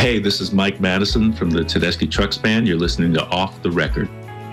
Hey, this is Mike Madison from the Tedeschi Trucks Band. You're listening to Off the Record.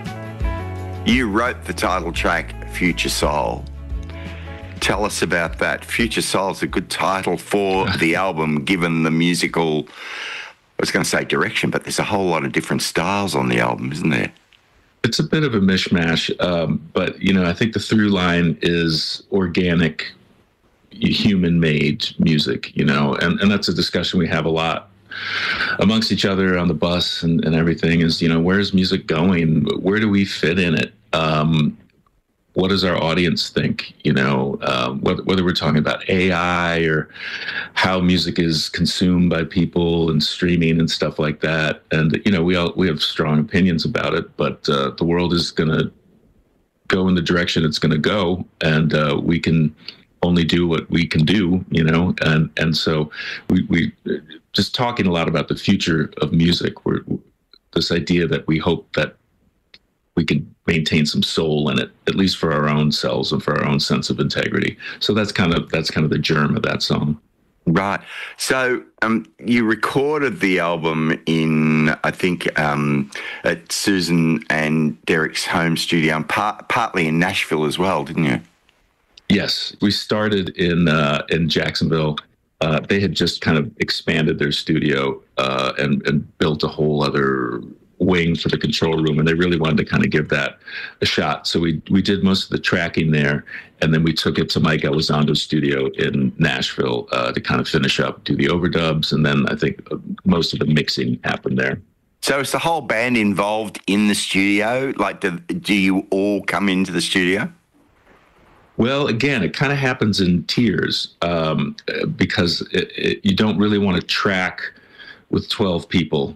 You wrote the title track, Future Soul. Tell us about that. Future Soul is a good title for the album, given the musical, I was going to say direction, but there's a whole lot of different styles on the album, isn't there? It's a bit of a mishmash, but, I think the through line is organic, human-made music, and that's a discussion we have a lot amongst each other on the bus and everything is, where's music going? Where do we fit in it? What does our audience think? Whether we're talking about AI or how music is consumed by people and streaming and stuff like that. And, we have strong opinions about it, but the world is going to go in the direction it's going to go. And we can only do what we can do, and so we just talking a lot about the future of music. We're this idea that we hope that we can maintain some soul in it, at least for our own selves and for our own sense of integrity. So that's kind of the germ of that song. Right. So you recorded the album in, I think, at Susan and Derek's home studio, and partly in Nashville as well, didn't you? Yes, we started in Jacksonville. They had just kind of expanded their studio and built a whole other wing for the control room, and they really wanted to kind of give that a shot. So we did most of the tracking there, and then we took it to Mike Elizondo's studio in Nashville to kind of finish up, do the overdubs, and then I think most of the mixing happened there. So is the whole band involved in the studio? Like, do you all come into the studio? Well, again, it kind of happens in tiers because you don't really want to track with 12 people.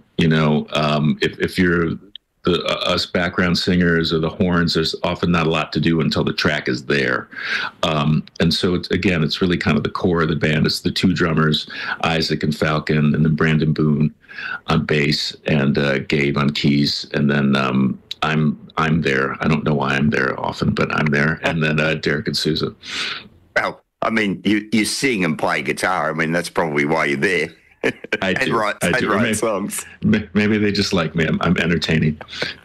If you're us background singers or the horns, there's often not a lot to do until the track is there. And so, it's really kind of the core of the band. It's the two drummers, Isaac and Falcon, and then Brandon Boone on bass, and Gabe on keys, and then I'm there. I don't know why I'm there often, but I'm there. And then Derek and Susan. Well, I mean, you sing and play guitar. I mean, that's probably why you're there. I do. Write songs. Maybe they just like me. I'm entertaining.